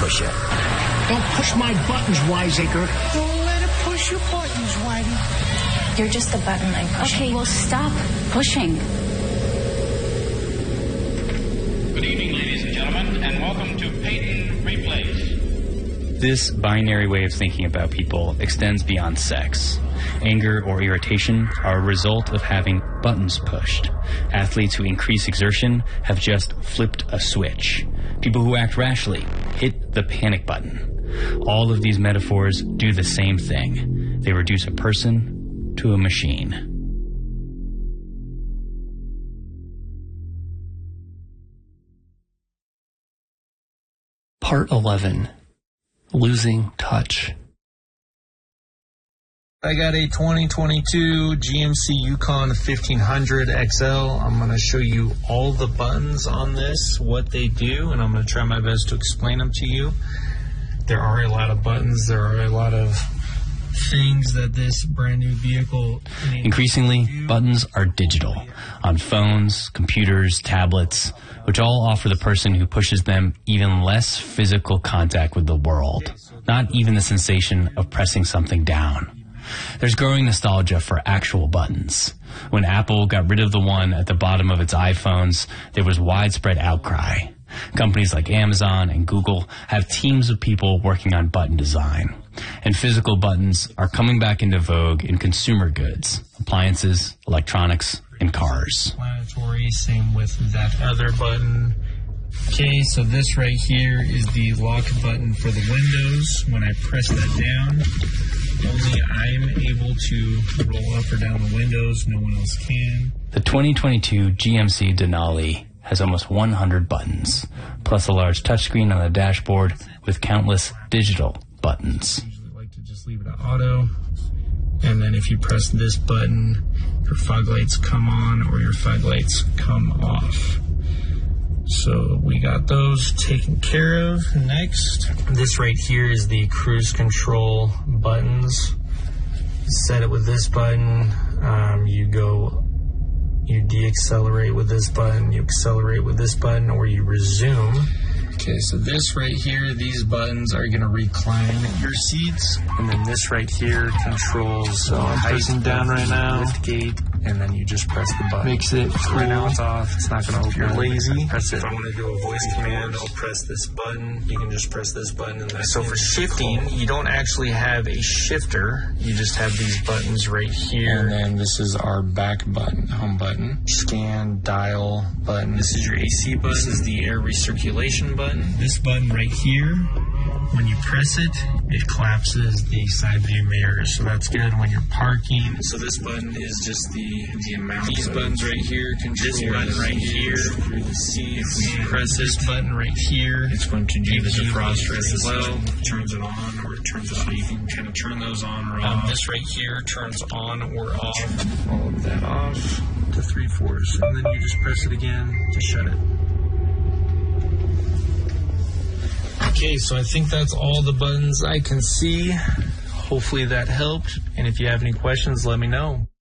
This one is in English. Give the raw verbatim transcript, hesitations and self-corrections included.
push it. Don't push my buttons, wiseacre. Don't let it push your buttons, Whitey. You're just a button I'm pushing. Okay, well, stop pushing. Good evening, ladies and gentlemen, and welcome to Peyton Replays. This binary way of thinking about people extends beyond sex. Anger or irritation are a result of having buttons pushed. Athletes who increase exertion have just flipped a switch. People who act rashly hit the panic button. All of these metaphors do the same thing. They reduce a person to a machine. Part eleven. Losing touch. I got a twenty twenty-two G M C Yukon fifteen hundred X L. I'm going to show you all the buttons on this, what they do, and I'm going to try my best to explain them to you. There are a lot of buttons. There are a lot of things that this brand new vehicle... Increasingly, buttons are digital, on phones, computers, tablets, which all offer the person who pushes them even less physical contact with the world, not even the sensation of pressing something down. There's growing nostalgia for actual buttons. When Apple got rid of the one at the bottom of its iPhones, there was widespread outcry. Companies like Amazon and Google have teams of people working on button design. And physical buttons are coming back into vogue in consumer goods, appliances, electronics, and cars. Explanatory, same with that other button. Okay, so this right here is the lock button for the windows. When I press that down, only I'm able to roll up or down the windows. No one else can. The twenty twenty-two G M C Denali has almost one hundred buttons, plus a large touchscreen on the dashboard with countless digital buttons. I usually like to just leave it at auto, and then if you press this button, your fog lights come on or your fog lights come off. So we got those taken care of. Next, this right here is the cruise control buttons. Set it with this button. Um, you go, you deaccelerate with this button, you accelerate with this button, or you resume. Okay, so this right here, these buttons are going to recline your seats, and then this right here controls so I'm pressing down right now, lift gate, and then you just press the button. Makes it cool. Right now it's off. It's not going to open. If you're lazy, press it. If I want to do a voice command, I'll press this button. You can just press this button. And so for shifting, you don't actually have a shifter. You just have these buttons right here. And then this is our back button, home button. Scan, dial button. This is your A C button. This is the air recirculation button. This button right here, when you press it, it collapses the side view mirrors, so that's good when you're parking. So this button is just the, the amount. These buttons right here control this button right here. Through the seat. If we press this button right here, it's going to do the defroster as well. It turns it on or it turns it off. You can kind of turn those on or off. Um, this right here turns on or off. All of that off to three fourths, and then you just press it again to shut it. Okay, so I think that's all the buttons I can see. Hopefully that helped. And if you have any questions, let me know.